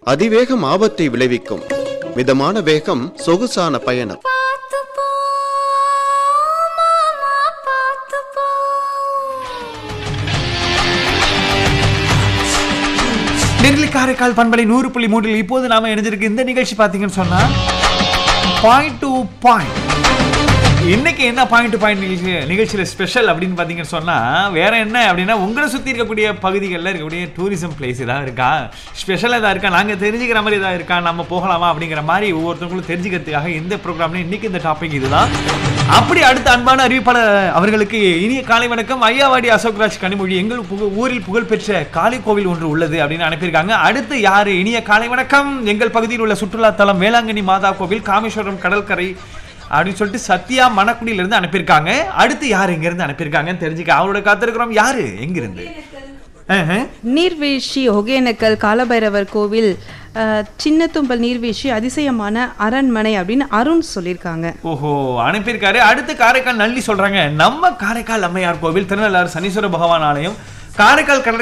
அதிவேகம் ஆபத்தை விளைவிக்கும். மிதமான வேகம் சொகுசான பயணம். காரைக்கால் பண்பலை 100.3 இப்போது நாம இணைஞ்சிருக்கு இந்த நிகழ்ச்சி பாத்தீங்கன்னு சொன்னா பாயிண்ட் டு பாயிண்ட். இன்னைக்கு என்ன பாயிண்ட் டு பாயிண்ட் நிகழ்ச்சியில ஸ்பெஷல் அப்படின்னு பாத்தீங்கன்னு சொன்னா வேற என்ன அப்படின்னா, உங்களை சுத்தி இருக்கக்கூடிய பகுதிகளில் இருக்கக்கூடிய டூரிசம் பிளேஸ் ஏதாவது இருக்கா, ஸ்பெஷலா ஏதாவது இருக்கா, நாங்க தெரிஞ்சுக்கிற மாதிரி ஏதாவது இருக்கா, நம்ம போகலாமா அப்படிங்கிற மாதிரி ஒவ்வொருத்தவங்களும் தெரிஞ்சுக்கிறதுக்காக இந்த ப்ரோக்ராம்ல இன்னைக்கு இந்த டாபிக் இதுதான். அப்படி அடுத்த அன்பான அறிவிப்பாளர் அவர்களுக்கு இனிய காலை வணக்கம். ஐயாவாடி அசோக்ராஜ் கனிமொழி, எங்கள் ஊரில் புகழ்பெற்ற காளி கோவில் ஒன்று உள்ளது அப்படின்னு அனுப்பியிருக்காங்க. அடுத்து யாரு? இனிய காலை வணக்கம், எங்கள் பகுதியில் உள்ள சுற்றுலா தலம் வேளாங்கண்ணி மாதா கோவில், காமேஸ்வரம் கடற்கரை அப்படின்னு சொல்லிட்டு சத்யா மணக்குடியில இருந்து அனுப்பியிருக்காங்க. அடுத்து யாரு எங்க இருந்து அனுப்பியிருக்காங்கன்னு தெரிஞ்சுக்க அவரோட காத்திருக்கிறோம். யாரு எங்கிருந்து? நீர்வீழ்ச்சி ஒகேனக்கல் காலபைரவர் கோவில், சின்னத்தும்பல் நீர்வீழ்ச்சி, அதிசயமான அரண்மனை அப்படின்னு அருண் சொல்லியிருக்காங்க. ஓஹோ, அனுப்பியிருக்காரு. அடுத்து காரைக்கால் நல்லி சொல்றாங்க, நம்ம காரைக்கால் அம்மையார் கோவில், திருநள்ளாறு சனீஸ்வர பகவான் ஆலயம், காரைக்கால் கடற்கரை